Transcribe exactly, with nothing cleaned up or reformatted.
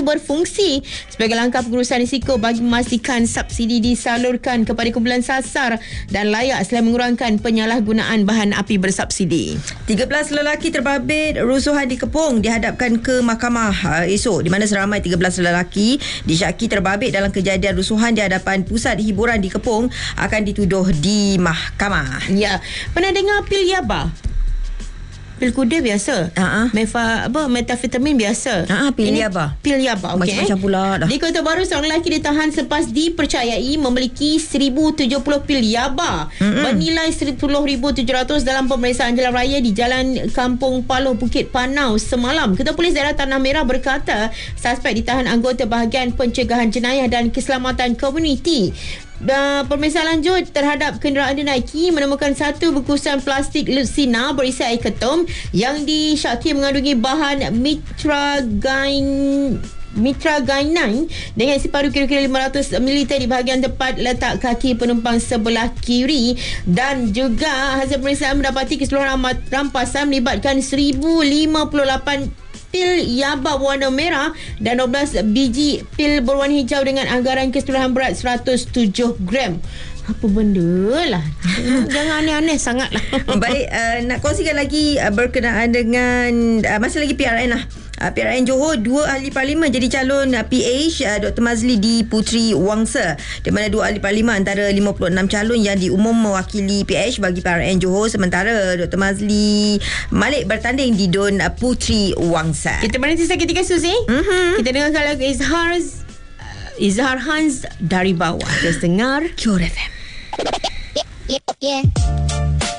itu berfungsi sebagai langkah pengurusan risiko bagi memastikan subsidi disalurkan kepada kumpulan sasar dan layak selain mengurangkan penyalahgunaan bahan api bersubsidi. tiga belas lelaki terbabit rusuhan di Kepong dihadapkan ke mahkamah uh, esok, di mana seramai tiga belas lelaki disyaki terbabit dalam kejadian rusuhan di hadapan pusat hiburan di Kepong akan dituduh di mahkamah. Ya, pernah dengar pil yaba? Pil kuda biasa. Ha-ha. Mefa apa metafetamin biasa. Ha, pil Ini yaba. Pil yaba, okey. Macam-macam pula dah. Di Kota Baru, seorang lelaki ditahan selepas dipercayai memiliki seribu tujuh puluh pil yaba mm-hmm. bernilai sepuluh ribu tujuh ratus dalam pemeriksaan jalan raya di Jalan Kampung Paloh, Bukit Panau semalam. Ketua Polis Daerah Tanah Merah berkata suspek ditahan anggota bahagian pencegahan jenayah dan keselamatan komuniti. Dan pemeriksaan lanjut terhadap kenderaan dinaiki menemukan satu bungkusan plastik Lucina berisi air ketum yang disyaki mengandungi bahan mitragain mitragainine dengan isi paru kira-kira lima ratus mililiter di bahagian tepat letak kaki penumpang sebelah kiri. Dan juga hasil pemeriksaan mendapati keseluruhan rampasan melibatkan seribu lima puluh lapan pil yaba berwarna merah dan dua belas biji pil berwarna hijau dengan anggaran keseluruhan berat seratus tujuh gram. Apa benda lah. Jangan aneh-aneh sangat lah. Baik, uh, nak kongsikan lagi uh, berkenaan dengan uh, masih lagi P R N lah. Uh, P R N Johor, dua ahli parlimen jadi calon uh, P H, uh, Doktor Mazli di Puteri Wangsa, di mana dua ahli parlimen antara lima puluh enam calon yang diumum mewakili P H bagi P R N Johor, sementara Doktor Mazli Malik bertanding di D U N uh, Puteri Wangsa. Kita berhenti seketika, Suzy. Mm-hmm. Kita dengarkan lagu Izhar uh, Izhar Hans Dari Bawah. Terus dengar Pure F M. Yeah, yeah, yeah.